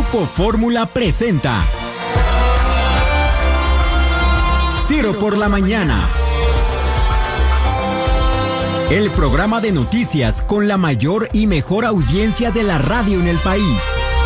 Grupo Fórmula presenta Ciro por la Mañana. El programa de noticias con la mayor y mejor audiencia de la radio en el país.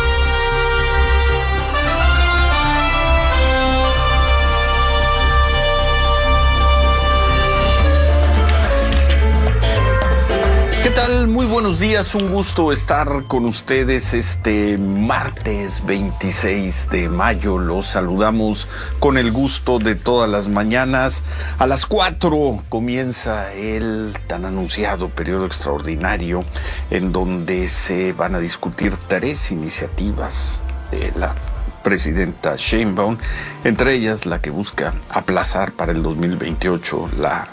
¿Qué tal? Muy buenos días, un gusto estar con ustedes este martes 26 de mayo. Los saludamos con el gusto de todas las mañanas. A las 4 comienza el tan anunciado periodo extraordinario en donde se van a discutir 3 iniciativas de la presidenta Sheinbaum, entre ellas la que busca aplazar para el 2028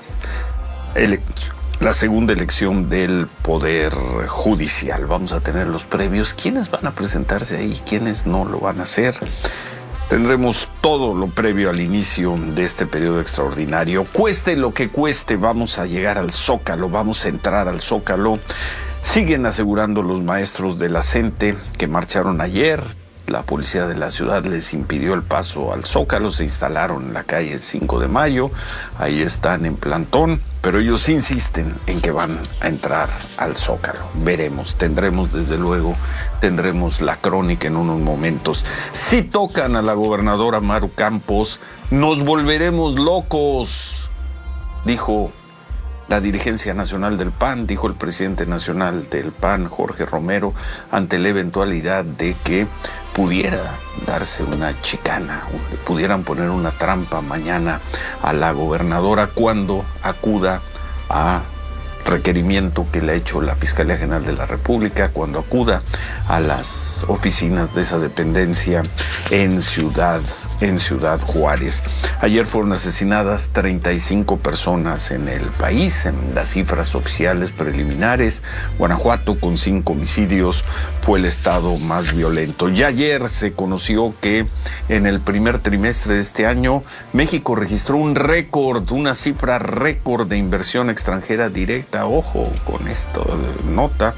la segunda elección del Poder Judicial. Vamos a tener los previos, quiénes van a presentarse ahí, quiénes no lo van a hacer. Tendremos todo lo previo al inicio de este periodo extraordinario. Cueste lo que cueste, vamos a llegar al Zócalo, vamos a entrar al Zócalo. Siguen asegurando los maestros de la CENTE que marcharon ayer. La policía de la ciudad les impidió el paso al Zócalo, se instalaron en la calle 5 de Mayo, ahí están en plantón, pero ellos insisten en que van a entrar al Zócalo. Veremos, tendremos la crónica en unos momentos. Si tocan a la gobernadora Maru Campos, nos volveremos locos, dijo la dirigencia nacional del PAN, dijo el presidente nacional del PAN, Jorge Romero, ante la eventualidad de que pudiera darse una chicana, pudieran poner una trampa mañana a la gobernadora cuando acuda a requerimiento que le ha hecho la Fiscalía General de la República, cuando acuda a las oficinas de esa dependencia en Ciudad Juárez. Ayer fueron asesinadas 35 personas en el país, en las cifras oficiales preliminares. Guanajuato, con 5 homicidios, fue el estado más violento. Ya ayer se conoció que en el primer trimestre de este año, México registró un récord, una cifra récord de inversión extranjera directa. Ojo con esta nota,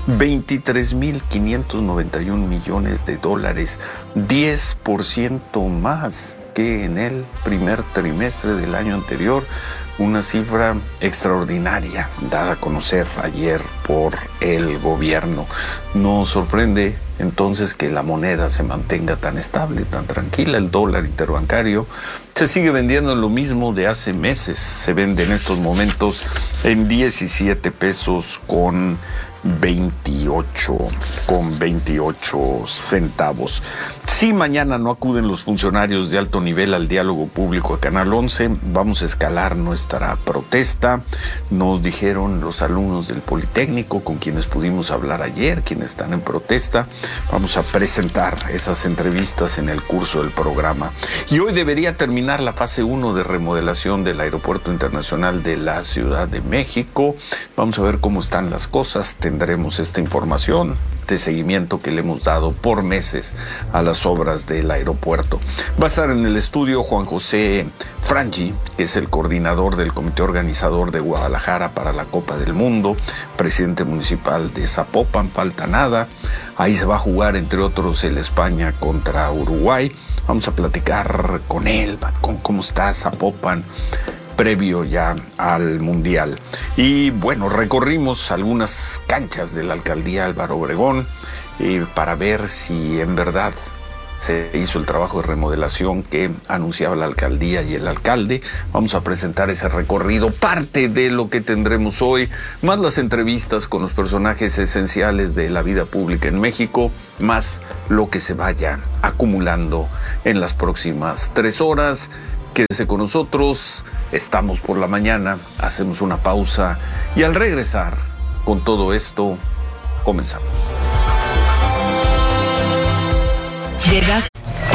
23.591 millones de dólares, 10% más que en el primer trimestre del año anterior, una cifra extraordinaria dada a conocer ayer por el gobierno. Nos sorprende entonces que la moneda se mantenga tan estable, tan tranquila. El dólar interbancario se sigue vendiendo en lo mismo de hace meses. Se vende en estos momentos en 17 pesos con 28 centavos. Si mañana no acuden los funcionarios de alto nivel al diálogo público a Canal 11, vamos a escalar nuestra protesta. Nos dijeron los alumnos del Politécnico con quienes pudimos hablar ayer, quienes están en protesta. Vamos a presentar esas entrevistas en el curso del programa. Y hoy debería terminar la fase 1 de remodelación del Aeropuerto Internacional de la Ciudad de México. Vamos a ver cómo están las cosas. Tendremos esta información de seguimiento que le hemos dado por meses a las obras del aeropuerto. Va a estar en el estudio Juan José Frangi, que es el coordinador del comité organizador de Guadalajara para la Copa del Mundo, presidente municipal de Zapopan, falta nada. Ahí se va a jugar, entre otros, el España contra Uruguay. Vamos a platicar con él, con cómo está Zapopan previo ya al Mundial. Y bueno, recorrimos algunas canchas de la alcaldía Álvaro Obregón para ver si en verdad se hizo el trabajo de remodelación que anunciaba la alcaldía y el alcalde. Vamos a presentar ese recorrido, parte de lo que tendremos hoy, más las entrevistas con los personajes esenciales de la vida pública en México, más lo que se vaya acumulando en las próximas 3 horas. Quédese con nosotros, estamos por la mañana, hacemos una pausa y al regresar con todo esto, comenzamos.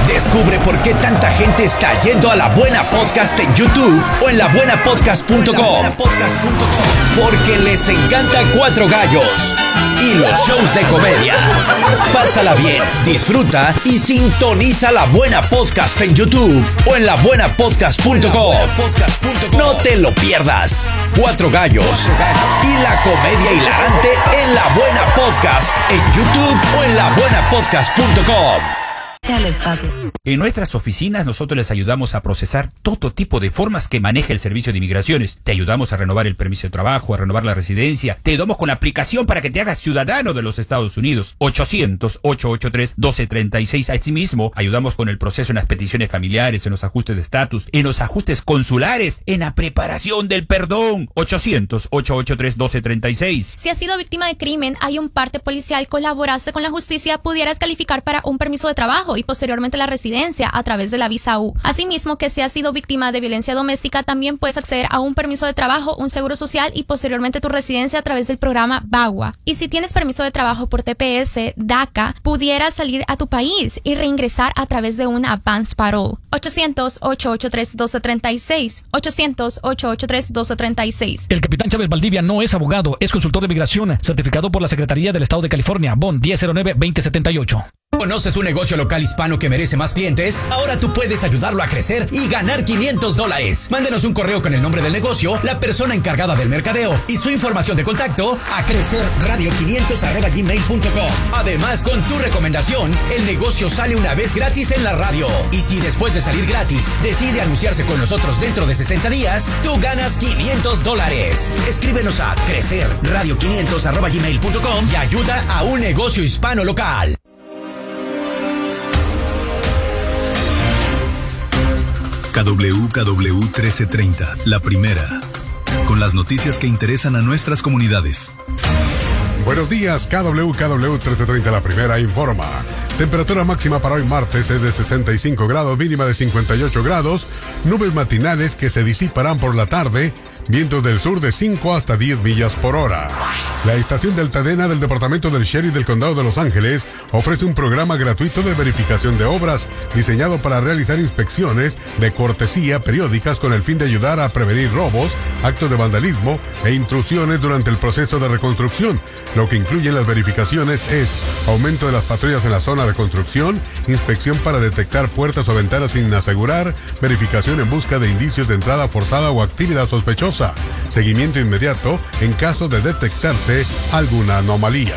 Descubre por qué tanta gente está yendo a La Buena Podcast en YouTube o en labuenapodcast.com. Porque les encanta Cuatro Gallos y los shows de comedia. Pásala bien, disfruta y sintoniza La Buena Podcast en YouTube o en labuenapodcast.com. No te lo pierdas. Cuatro Gallos y la comedia hilarante en La Buena Podcast en YouTube o en labuenapodcast.com. Al espacio. En nuestras oficinas nosotros les ayudamos a procesar todo tipo de formas que maneja el Servicio de Inmigraciones. Te ayudamos a renovar el permiso de trabajo, a renovar la residencia. Te ayudamos con la aplicación para que te hagas ciudadano de los Estados Unidos. 800-883-1236. Asimismo, ayudamos con el proceso en las peticiones familiares, en los ajustes de estatus, en los ajustes consulares, en la preparación del perdón. 800-883-1236. Si has sido víctima de crimen, hay un parte policial, colaboraste con la justicia, pudieras calificar para un permiso de trabajo y posteriormente la residencia a través de la visa U. Asimismo, que si has sido víctima de violencia doméstica, también puedes acceder a un permiso de trabajo, un seguro social y posteriormente tu residencia a través del programa VAWA. Y si tienes permiso de trabajo por TPS, DACA, pudieras salir a tu país y reingresar a través de un advance parole. 800-883-1236. 800-883-1236. El capitán Chávez Valdivia no es abogado, es consultor de migración, certificado por la Secretaría del Estado de California, BON 1009-2078. ¿Conoces un negocio local hispano que merece más clientes? Ahora tú puedes ayudarlo a crecer y ganar $500. Mándenos un correo con el nombre del negocio, la persona encargada del mercadeo y su información de contacto a crecerradio500@gmail.com. Además, con tu recomendación, el negocio sale una vez gratis en la radio. Y si después de salir gratis decide anunciarse con nosotros dentro de 60 días, tú ganas $500. Escríbenos a crecerradio500@gmail.com y ayuda a un negocio hispano local. KWKW 1330, la primera, con las noticias que interesan a nuestras comunidades. Buenos días, KWKW 1330, la primera informa. Temperatura máxima para hoy martes es de 65 grados, mínima de 58 grados, nubes matinales que se disiparán por la tarde, vientos del sur de 5 hasta 10 millas por hora. La estación de Altadena del Departamento del Sheriff del Condado de Los Ángeles ofrece un programa gratuito de verificación de obras diseñado para realizar inspecciones de cortesía periódicas con el fin de ayudar a prevenir robos, actos de vandalismo e intrusiones durante el proceso de reconstrucción. Lo que incluyen las verificaciones es aumento de las patrullas en la zona de construcción, inspección para detectar puertas o ventanas sin asegurar, verificación en busca de indicios de entrada forzada o actividad sospechosa, seguimiento inmediato en caso de detectarse alguna anomalía.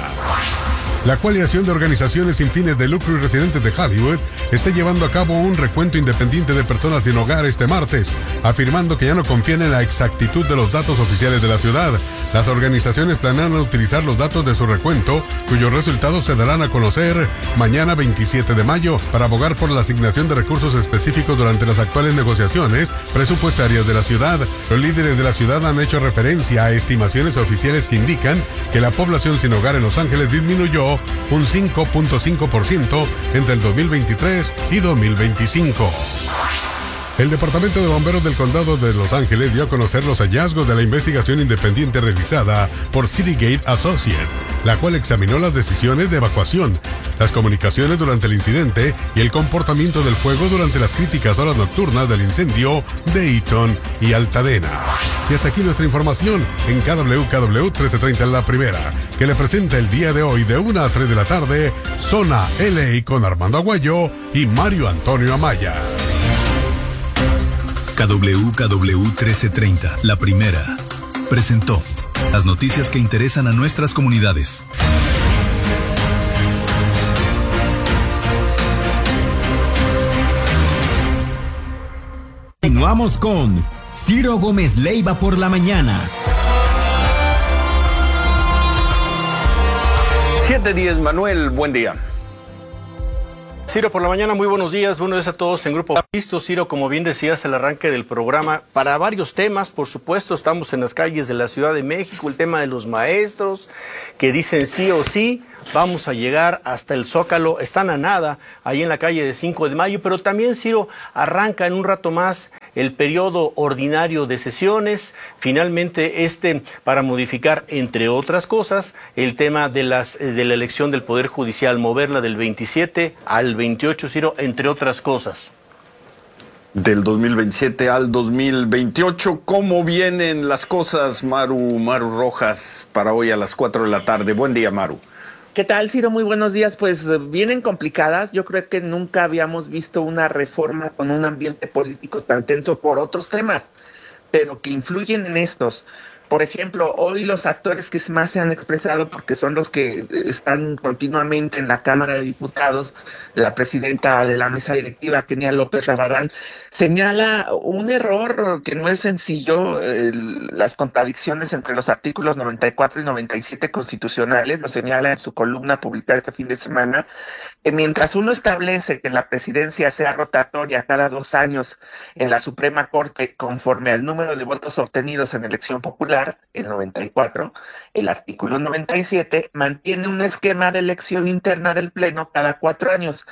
La coalición de organizaciones sin fines de lucro y residentes de Hollywood está llevando a cabo un recuento independiente de personas sin hogar este martes, afirmando que ya no confían en la exactitud de los datos oficiales de la ciudad. Las organizaciones planean utilizar los datos de su recuento, cuyos resultados se darán a conocer mañana 27 de mayo, para abogar por la asignación de recursos específicos durante las actuales negociaciones presupuestarias de la ciudad. Los líderes de la ciudad han hecho referencia a estimaciones oficiales que indican que la población sin hogar en Los Ángeles disminuyó un 5.5% entre el 2023 y 2025. El Departamento de Bomberos del Condado de Los Ángeles dio a conocer los hallazgos de la investigación independiente realizada por Citygate Associates, la cual examinó las decisiones de evacuación, las comunicaciones durante el incidente y el comportamiento del fuego durante las críticas horas nocturnas del incendio de Eaton y Altadena. Y hasta aquí nuestra información en KWKW 1330 en la primera, que le presenta el día de hoy de 1 a 3 de la tarde, Zona LA con Armando Aguayo y Mario Antonio Amaya. KWKW 1330, la primera, presentó las noticias que interesan a nuestras comunidades. Continuamos con Ciro Gómez Leiva por la mañana. 7:10, Manuel, buen día. Ciro, por la mañana, muy buenos días a todos en Grupo Listo. Ciro, como bien decías, el arranque del programa para varios temas, por supuesto, estamos en las calles de la Ciudad de México, el tema de los maestros que dicen sí o sí, vamos a llegar hasta el Zócalo, están a nada, ahí en la calle de 5 de mayo, pero también, Ciro, arranca en un rato más el periodo ordinario de sesiones, finalmente para modificar, entre otras cosas, el tema de la elección del Poder Judicial, moverla del 27 al 28, Ciro, entre otras cosas. Del 2027 al 2028, ¿cómo vienen las cosas, Maru Rojas, para hoy a las 4 de la tarde? Buen día, Maru. ¿Qué tal, Ciro? Muy buenos días. Pues vienen complicadas. Yo creo que nunca habíamos visto una reforma con un ambiente político tan tenso por otros temas, pero que influyen en estos. Por ejemplo, hoy los actores que más se han expresado, porque son los que están continuamente en la Cámara de Diputados, la presidenta de la mesa directiva, Kenia López Rabadán, señala un error que no es sencillo, las contradicciones entre los artículos 94 y 97 constitucionales, lo señala en su columna publicada este fin de semana, que mientras uno establece que la presidencia sea rotatoria cada 2 años en la Suprema Corte conforme al número de votos obtenidos en elección popular, el 94, el artículo 97 mantiene un esquema de elección interna del Pleno cada 4 años.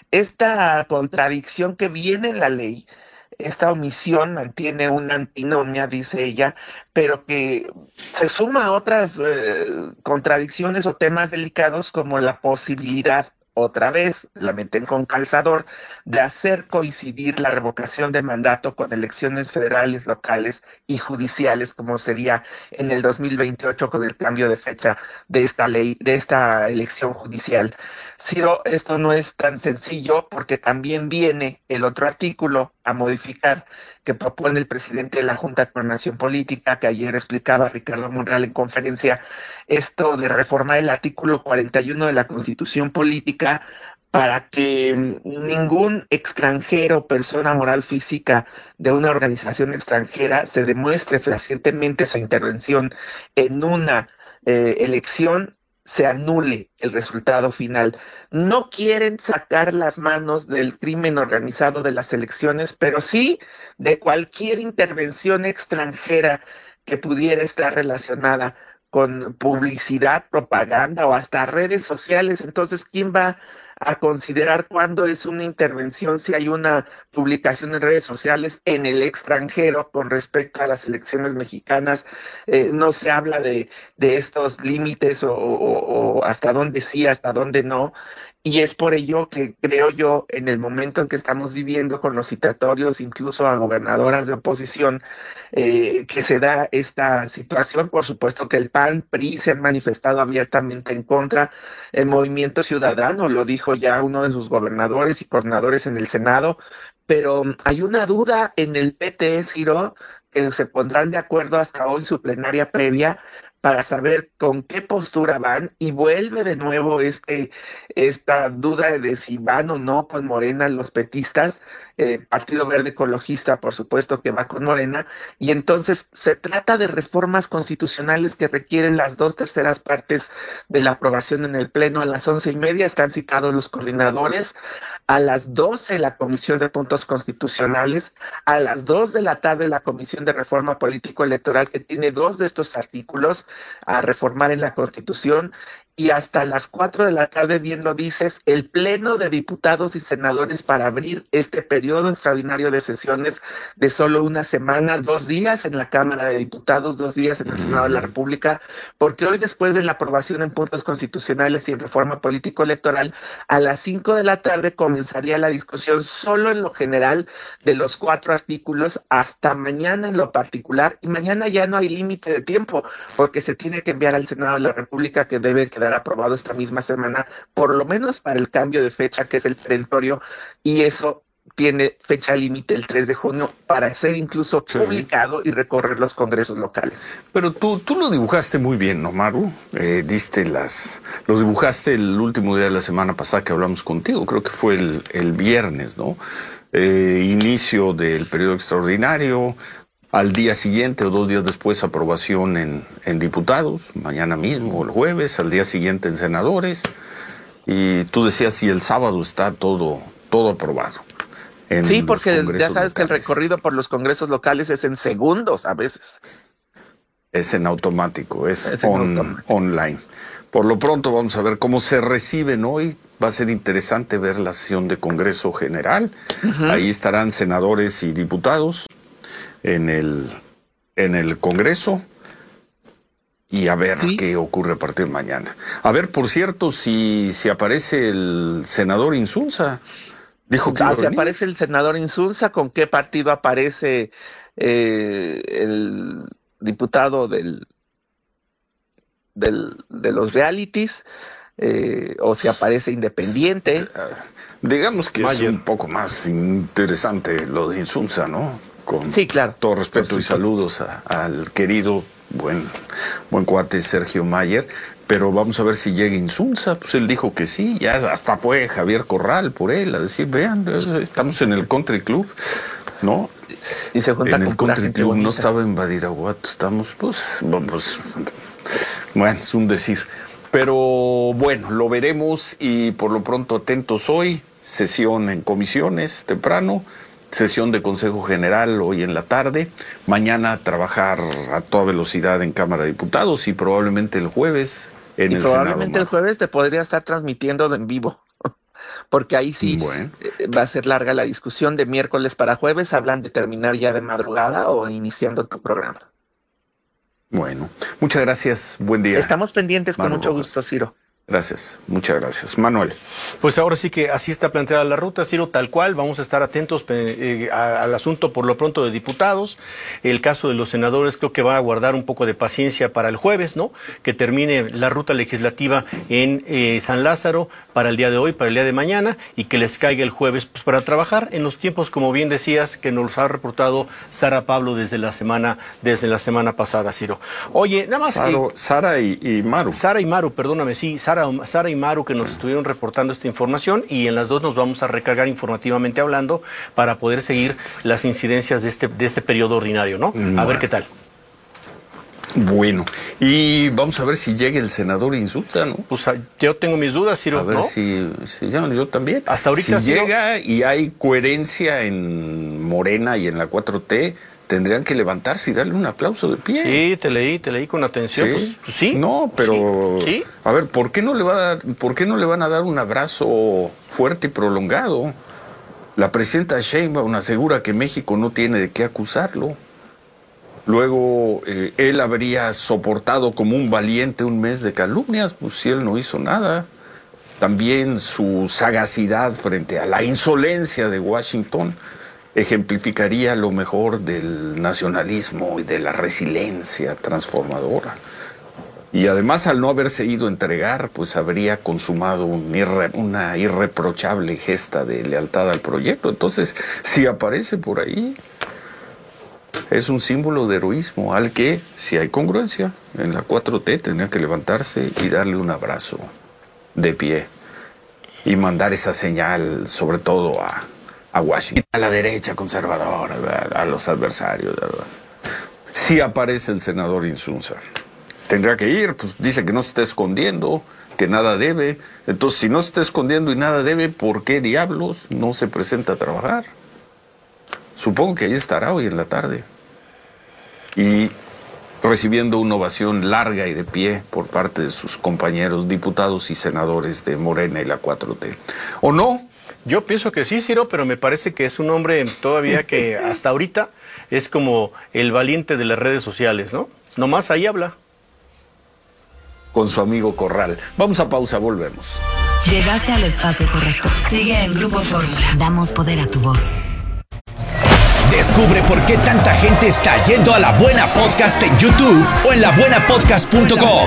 Esta contradicción que viene en la ley, esta omisión mantiene una antinomia, dice ella, pero que se suma a otras contradicciones o temas delicados como la posibilidad, otra vez, la meten con calzador, de hacer coincidir la revocación de mandato con elecciones federales, locales y judiciales, como sería en el 2028 con el cambio de fecha de esta ley, de esta elección judicial. Ciro, esto no es tan sencillo porque también viene el otro artículo a modificar que propone el presidente de la Junta de Coordinación Política, que ayer explicaba Ricardo Monreal en conferencia, esto de reformar el artículo 41 de la Constitución Política para que ningún extranjero, persona moral física de una organización extranjera se demuestre fehacientemente su intervención en una elección, se anule el resultado final. No quieren sacar las manos del crimen organizado de las elecciones, pero sí de cualquier intervención extranjera que pudiera estar relacionada con publicidad, propaganda o hasta redes sociales. Entonces, ¿quién va a considerar cuándo es una intervención si hay una publicación en redes sociales en el extranjero con respecto a las elecciones mexicanas? No se habla de estos límites o hasta dónde sí, hasta dónde no. Y es por ello que creo yo, en el momento en que estamos viviendo con los citatorios, incluso a gobernadoras de oposición, que se da esta situación. Por supuesto que el PAN, PRI se han manifestado abiertamente en contra. El Movimiento Ciudadano lo dijo ya uno de sus gobernadores y coordinadores en el Senado, pero hay una duda en el PT, Ciro, que se pondrán de acuerdo hasta hoy su plenaria previa para saber con qué postura van, y vuelve de nuevo esta duda de si van o no con Morena los petistas, Partido Verde Ecologista, por supuesto que va con Morena, y entonces se trata de reformas constitucionales que requieren las 2/3 partes de la aprobación en el Pleno. A las 11:30 están citados los coordinadores, a las 12 la Comisión de Puntos Constitucionales, a las 2 de la tarde la Comisión de Reforma Político-Electoral, que tiene 2 de estos artículos a reformar en la Constitución, y hasta las 4 de la tarde, bien lo dices, el Pleno de Diputados y Senadores para abrir este periodo extraordinario de sesiones de solo una semana, 2 días en la Cámara de Diputados, 2 días en el Senado de la República, porque hoy, después de la aprobación en puntos constitucionales y en reforma político-electoral, a las 5 de la tarde comenzaría la discusión solo en lo general de los 4 artículos, hasta mañana en lo particular, y mañana ya no hay límite de tiempo, porque se tiene que enviar al Senado de la República, que debe quedar aprobado esta misma semana, por lo menos para el cambio de fecha, que es el perentorio, y eso tiene fecha límite el 3 de junio para ser incluso publicado y recorrer los congresos locales. Pero tú lo dibujaste muy bien, ¿no, Maru? Lo dibujaste el último día de la semana pasada que hablamos contigo, creo que fue el viernes, ¿no? Inicio del periodo extraordinario, al día siguiente o 2 días después aprobación en diputados, mañana mismo o el jueves, al día siguiente en senadores, y tú decías si el sábado está todo aprobado. Sí, porque ya sabes que el recorrido por los congresos locales es en segundos a veces. Es en automático, es online. Por lo pronto vamos a ver cómo se reciben hoy. Va a ser interesante ver la sesión de Congreso General. Ahí estarán senadores y diputados. en el Congreso y a ver qué ocurre a partir de mañana. A ver, por cierto, si aparece el senador Insulza. Dijo que si aparece el senador Insulza, ¿con qué partido aparece el diputado de los realities? O si aparece independiente. Digamos que es un poco más interesante lo de Insulza, ¿no? Con claro. Todo respeto y saludos al querido, buen cuate Sergio Mayer. Pero vamos a ver si llega Insulza. Pues él dijo que sí, ya hasta fue Javier Corral por él a decir, vean, estamos en el Country Club, ¿no? Y se junta en con el Country Club bonita. no estaba en Badiraguato, estamos, bueno, es un decir. Pero bueno, lo veremos y por lo pronto atentos hoy, sesión en comisiones temprano, sesión de Consejo General hoy en la tarde, mañana trabajar a toda velocidad en Cámara de Diputados y probablemente el jueves en el Senado. Probablemente el jueves te podría estar transmitiendo en vivo, porque ahí sí va a ser larga la discusión de miércoles para jueves, hablan de terminar ya de madrugada o iniciando tu programa. Bueno, muchas gracias, buen día. Estamos pendientes Manu con mucho Rojas. gusto, Ciro. Gracias, muchas gracias. Manuel. Pues ahora sí que así está planteada la ruta, Ciro, tal cual. Vamos a estar atentos al asunto por lo pronto de diputados. El caso de los senadores creo que va a guardar un poco de paciencia para el jueves, ¿no? Que termine la ruta legislativa en San Lázaro para el día de hoy, para el día de mañana, y que les caiga el jueves pues, para trabajar en los tiempos, como bien decías, que nos ha reportado Sara Pablo desde la semana pasada, Ciro. Oye, nada más... Sara y Maru. Sara y Maru, perdóname, sí, Sara y Maru que nos estuvieron reportando esta información y en las dos nos vamos a recargar informativamente hablando para poder seguir las incidencias de este periodo ordinario, ¿no? A ver qué tal. Bueno, y vamos a ver si llega el senador Insulza, ¿no? Pues yo tengo mis dudas, Ciro, a ver ¿no? si yo también. Hasta ahorita si llega y hay coherencia en Morena y en la 4T, tendrían que levantarse y darle un aplauso de pie. Sí, te leí con atención. ¿Sí? Pues, sí. No, pero sí. A ver, ¿por qué no le van a dar un abrazo fuerte y prolongado? La presidenta Sheinbaum asegura que México no tiene de qué acusarlo. Luego él habría soportado como un valiente un mes de calumnias, pues si él no hizo nada. También su sagacidad frente a la insolencia de Washington ejemplificaría lo mejor del nacionalismo y de la resiliencia transformadora. Y además, al no haberse ido a entregar, pues habría consumado una irreprochable gesta de lealtad al proyecto. Entonces, si aparece por ahí, es un símbolo de heroísmo al que, si hay congruencia, en la 4T tendría que levantarse y darle un abrazo de pie y mandar esa señal, sobre todo a Washington, a la derecha conservadora, a los adversarios. Si aparece el senador Insulza, tendrá que ir, pues dice que no se está escondiendo, que nada debe. Entonces, si no se está escondiendo y nada debe, ¿por qué diablos no se presenta a trabajar? Supongo que ahí estará hoy en la tarde. Y recibiendo una ovación larga y de pie por parte de sus compañeros diputados y senadores de Morena y la 4T. ¿O no? Yo pienso que sí, Ciro, pero me parece que es un hombre todavía que hasta ahorita es como el valiente de las redes sociales, ¿no? Nomás ahí habla. Con su amigo Corral. Vamos a pausa, volvemos. Llegaste al espacio correcto. Sigue en Grupo Fórmula. Damos poder a tu voz. Descubre por qué tanta gente está yendo a La Buena Podcast en YouTube o en labuenapodcast.com.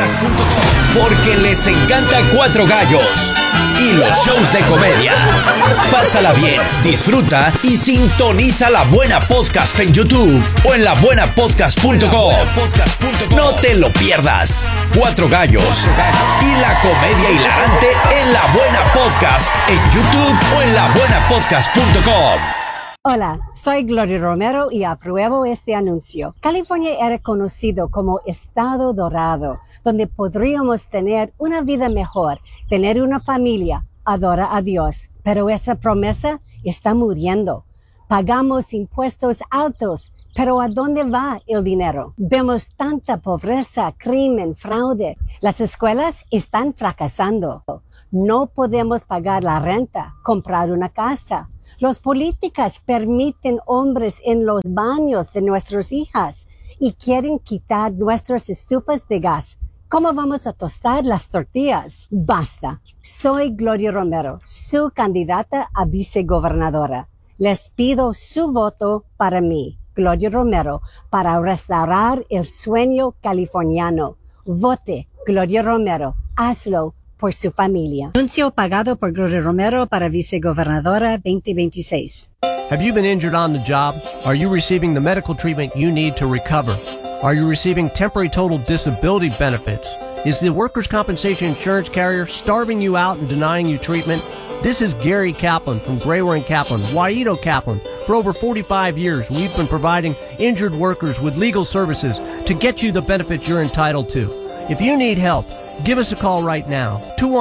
Porque les encanta Cuatro Gallos y los shows de comedia. Pásala bien, disfruta y sintoniza La Buena Podcast en YouTube o en labuenapodcast.com. No te lo pierdas. Cuatro Gallos y la comedia hilarante en La Buena Podcast en YouTube o en labuenapodcast.com. Hola, soy Gloria Romero y apruebo este anuncio. California era conocido como Estado Dorado, donde podríamos tener una vida mejor, tener una familia, adorar a Dios. Pero esta promesa está muriendo. Pagamos impuestos altos, pero ¿a dónde va el dinero? Vemos tanta pobreza, crimen, fraude. Las escuelas están fracasando. No podemos pagar la renta, comprar una casa. Los políticos permiten hombres en los baños de nuestras hijas y quieren quitar nuestras estufas de gas. ¿Cómo vamos a tostar las tortillas? Basta. Soy Gloria Romero, su candidata a vicegobernadora. Les pido su voto para mí, Gloria Romero, para restaurar el sueño californiano. Vote, Gloria Romero. Hazlo por su familia. Anuncio pagado por Gloria Romero para vicegobernadora 2026. Have you been injured on the job? Are you receiving the medical treatment you need to recover? Are you receiving temporary total disability benefits? Is the workers' compensation insurance carrier starving you out and denying you treatment? This is Gary Kaplan from Grawer & Kaplan, Waito Kaplan. For over 45 years, we've been providing injured workers with legal services to get you the benefits you're entitled to. If you need help, give us a call right now,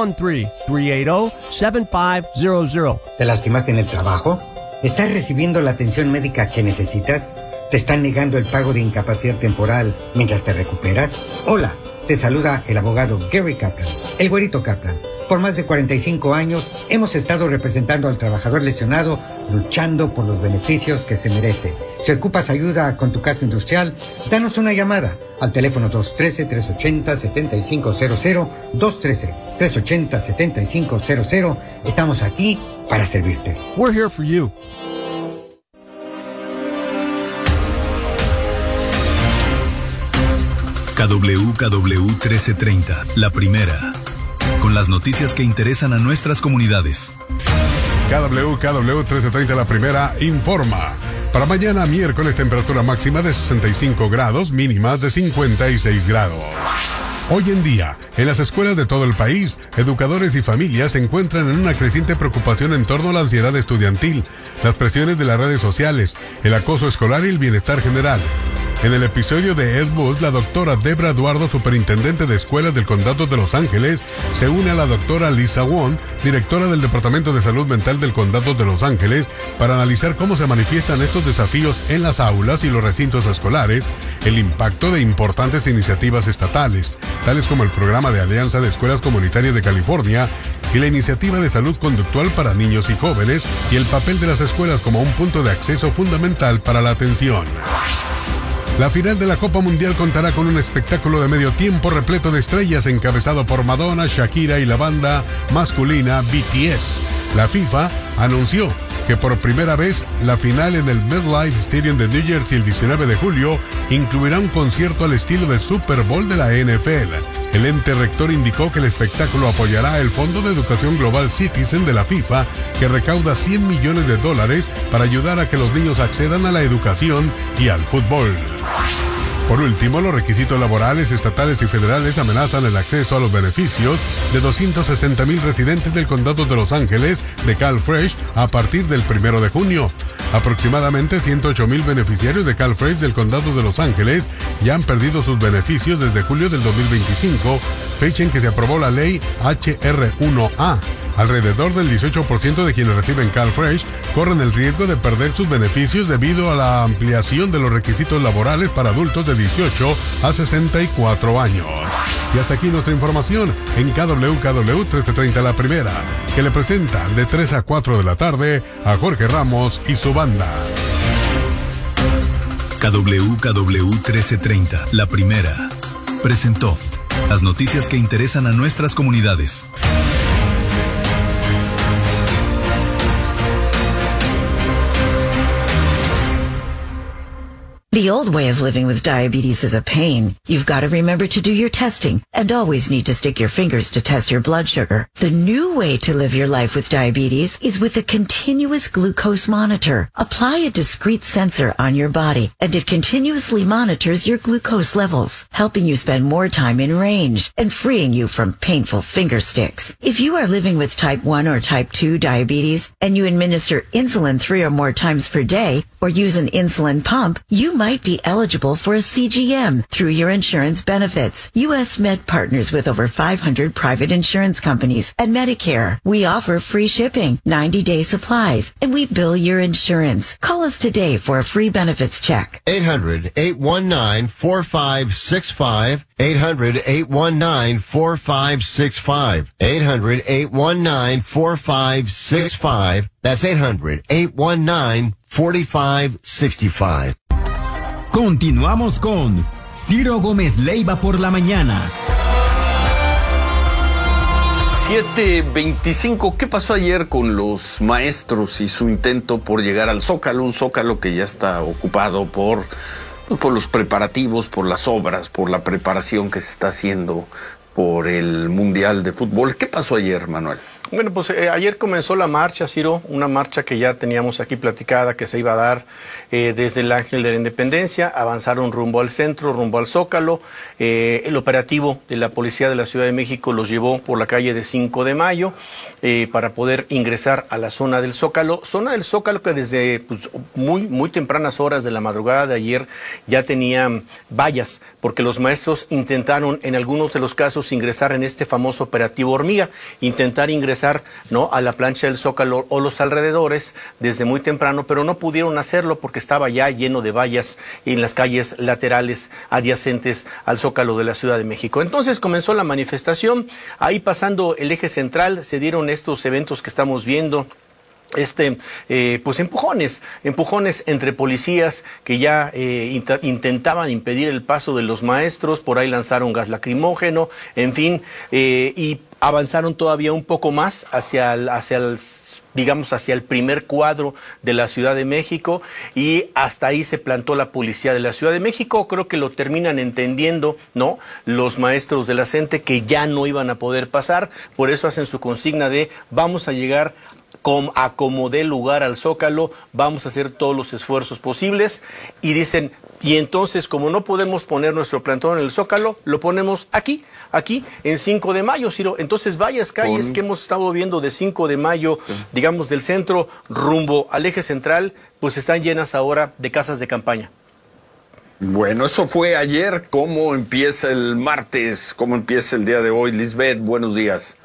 213-380-7500. ¿Te lastimaste en el trabajo? ¿Estás recibiendo la atención médica que necesitas? ¿Te están negando el pago de incapacidad temporal mientras te recuperas? Hola, te saluda el abogado Gary Kaplan, el güerito Kaplan. Por más de 45 años hemos estado representando al trabajador lesionado, luchando por los beneficios que se merece. Si ocupas ayuda con tu caso industrial, danos una llamada al teléfono 213-380-7500, 213-380-7500. Estamos aquí para servirte. We're here for you. KWKW 1330, la primera. Con las noticias que interesan a nuestras comunidades. KWKW 1330, la primera, informa. Para mañana miércoles, temperatura máxima de 65 grados, mínimas de 56 grados. Hoy en día, en las escuelas de todo el país, educadores y familias se encuentran en una creciente preocupación en torno a la ansiedad estudiantil, las presiones de las redes sociales, el acoso escolar y el bienestar general. En el episodio de Ed Bus, la doctora Debra Eduardo, superintendente de escuelas del condado de Los Ángeles, se une a la doctora Lisa Wong, directora del Departamento de Salud Mental del condado de Los Ángeles, para analizar cómo se manifiestan estos desafíos en las aulas y los recintos escolares, el impacto de importantes iniciativas estatales, tales como el Programa de Alianza de Escuelas Comunitarias de California y la Iniciativa de Salud Conductual para Niños y Jóvenes, y el papel de las escuelas como un punto de acceso fundamental para la atención. La final de la Copa Mundial contará con un espectáculo de medio tiempo repleto de estrellas encabezado por Madonna, Shakira y la banda masculina BTS. La FIFA anunció que por primera vez la final en el MetLife Stadium de New Jersey el 19 de julio incluirá un concierto al estilo del Super Bowl de la NFL. El ente rector indicó que el espectáculo apoyará el Fondo de Educación Global Citizen de la FIFA, que recauda $100 millones para ayudar a que los niños accedan a la educación y al fútbol. Por último, los requisitos laborales estatales y federales amenazan el acceso a los beneficios de 260,000 residentes del condado de Los Ángeles de CalFresh a partir del 1 de junio. Aproximadamente 108,000 beneficiarios de CalFresh del condado de Los Ángeles ya han perdido sus beneficios desde julio del 2025, fecha en que se aprobó la ley HR1A. Alrededor del 18% de quienes reciben CalFresh corren el riesgo de perder sus beneficios debido a la ampliación de los requisitos laborales para adultos de 18 a 64 años. Y hasta aquí nuestra información en KWKW 1330 La Primera, que le presenta de 3 a 4 de la tarde a Jorge Ramos y su banda. KWKW 1330 La Primera presentó las noticias que interesan a nuestras comunidades. The old way of living with diabetes is a pain. You've got to remember to do your testing and always need to stick your fingers to test your blood sugar. The new way to live your life with diabetes is with a continuous glucose monitor. Apply a discrete sensor on your body and it continuously monitors your glucose levels, helping you spend more time in range and freeing you from painful finger sticks. If you are living with type 1 or type 2 diabetes and you administer insulin 3 or more times per day or use an insulin pump, you must might be eligible for a CGM through your insurance benefits. U.S. Med partners with over 500 private insurance companies and Medicare. We offer free shipping, 90-day supplies, and we bill your insurance. Call us today for a free benefits check. 800-819-4565. 800-819-4565. 800-819-4565. That's 800-819-4565. Continuamos con Ciro Gómez Leiva por la mañana. 7:25. ¿Qué pasó ayer con los maestros y su intento por llegar al Zócalo? Un Zócalo que ya está ocupado por los preparativos, por las obras, por la preparación que se está haciendo por el Mundial de Fútbol. ¿Qué pasó ayer, Manuel? Bueno, pues ayer comenzó la marcha, Ciro, una marcha que ya teníamos aquí platicada, que se iba a dar desde el Ángel de la Independencia, avanzaron rumbo al centro, rumbo al Zócalo. El operativo de la Policía de la Ciudad de México los llevó por la calle de 5 de Mayo para poder ingresar a la zona del Zócalo que desde muy tempranas horas de la madrugada de ayer ya tenía vallas, porque los maestros intentaron en algunos de los casos ingresar en este famoso operativo hormiga, intentar ingresar a la plancha del Zócalo o los alrededores desde muy temprano, pero no pudieron hacerlo porque estaba ya lleno de vallas en las calles laterales adyacentes al Zócalo de la Ciudad de México. Entonces comenzó la manifestación, ahí pasando el eje central se dieron estos eventos que estamos viendo. Pues empujones entre policías que ya intentaban impedir el paso de los maestros, por ahí lanzaron gas lacrimógeno, en fin, y avanzaron todavía un poco más hacia el primer cuadro de la Ciudad de México, y hasta ahí se plantó la policía de la Ciudad de México. Creo que lo terminan entendiendo, ¿no?, los maestros de la CENTE, que ya no iban a poder pasar, por eso hacen su consigna de vamos a llegar a como dé lugar al Zócalo, vamos a hacer todos los esfuerzos posibles, y dicen, y entonces como no podemos poner nuestro plantón en el Zócalo, lo ponemos aquí en 5 de Mayo, Ciro. Entonces varias calles que hemos estado viendo de 5 de Mayo, digamos del centro rumbo al eje central, pues están llenas ahora de casas de campaña. Bueno, eso fue ayer. ¿Cómo empieza el martes? ¿Cómo empieza el día de hoy? Lisbeth, buenos días.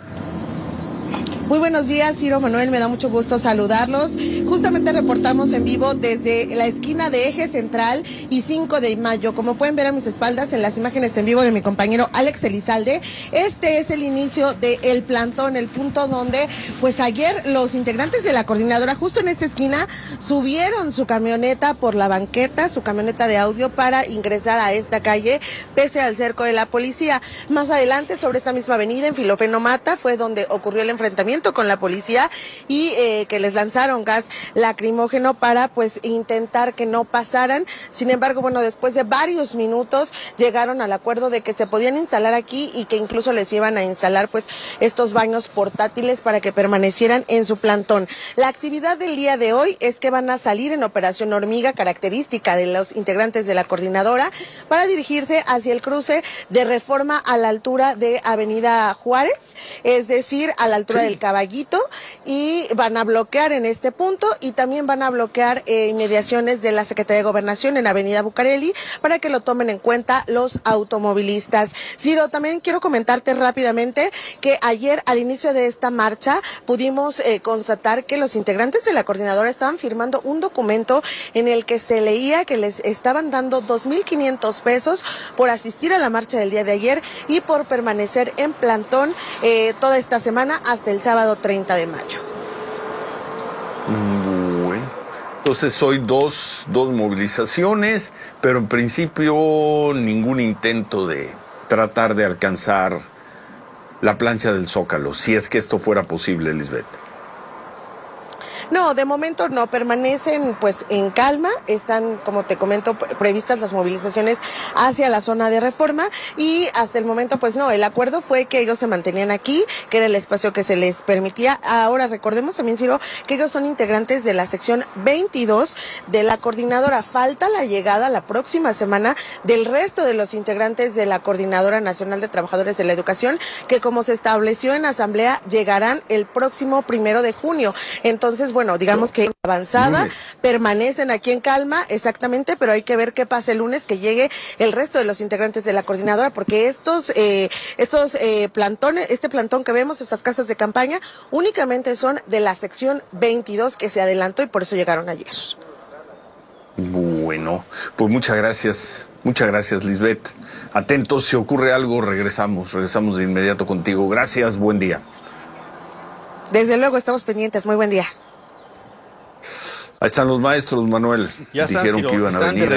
Muy buenos días, Ciro, Manuel, me da mucho gusto saludarlos. Justamente reportamos en vivo desde la esquina de Eje Central y 5 de Mayo. Como pueden ver a mis espaldas en las imágenes en vivo de mi compañero Alex Elizalde, este es el inicio del plantón, el punto donde pues ayer los integrantes de la coordinadora justo en esta esquina subieron su camioneta por la banqueta, su camioneta de audio, para ingresar a esta calle pese al cerco de la policía. Más adelante, sobre esta misma avenida, en Filofeno Mata, fue donde ocurrió el enfrentamiento con la policía y que les lanzaron gas lacrimógeno para pues intentar que no pasaran. Sin embargo, bueno, después de varios minutos llegaron al acuerdo de que se podían instalar aquí y que incluso les iban a instalar pues estos baños portátiles para que permanecieran en su plantón. La actividad del día de hoy es que van a salir en operación hormiga, característica de los integrantes de la coordinadora, para dirigirse hacia el cruce de Reforma a la altura de Avenida Juárez, es decir, a la altura del Caballito, y van a bloquear en este punto, y también van a bloquear inmediaciones de la Secretaría de Gobernación en Avenida Bucareli para que lo tomen en cuenta los automovilistas. Ciro, también quiero comentarte rápidamente que ayer al inicio de esta marcha pudimos constatar que los integrantes de la coordinadora estaban firmando un documento en el que se leía que les estaban dando 2,500 pesos por asistir a la marcha del día de ayer y por permanecer en plantón toda esta semana hasta el sábado 30 de mayo. Bueno, entonces hoy dos movilizaciones, pero en principio ningún intento de tratar de alcanzar la plancha del Zócalo, si es que esto fuera posible, Lisbeth. No, de momento no, permanecen pues en calma, están, como te comento, previstas las movilizaciones hacia la zona de Reforma, y hasta el momento pues no, el acuerdo fue que ellos se mantenían aquí, que era el espacio que se les permitía. Ahora recordemos también, Ciro, que ellos son integrantes de la sección 22 de la coordinadora. Falta la llegada la próxima semana del resto de los integrantes de la Coordinadora Nacional de Trabajadores de la Educación, que como se estableció en asamblea llegarán el próximo 1 de junio. Entonces, bueno, bueno, digamos que avanzada, permanecen aquí en calma, exactamente, pero hay que ver qué pasa el lunes, que llegue el resto de los integrantes de la coordinadora, porque este plantón que vemos, estas casas de campaña, únicamente son de la sección 22 que se adelantó y por eso llegaron ayer. Bueno, pues muchas gracias, Lisbeth. Atentos, si ocurre algo, regresamos de inmediato contigo. Gracias, buen día. Desde luego, estamos pendientes, muy buen día. Ahí están los maestros, Manuel. Ya dijeron que iban a venir.